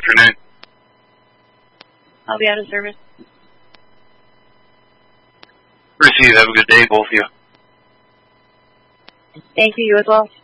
afternoon. I'll be out of service. Receive. Have a good day, both of you. Thank you. You as well.